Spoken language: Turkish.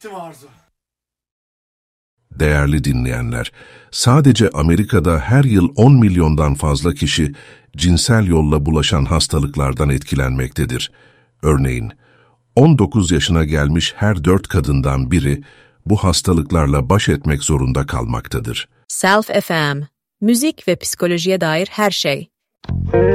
Bitti mi Arzu? Değerli dinleyenler, sadece Amerika'da her yıl 10 milyondan fazla kişi cinsel yolla bulaşan hastalıklardan etkilenmektedir. Örneğin, 19 yaşına gelmiş her 4 kadından biri bu hastalıklarla baş etmek zorunda kalmaktadır. Self FM, müzik ve psikolojiye dair her şey.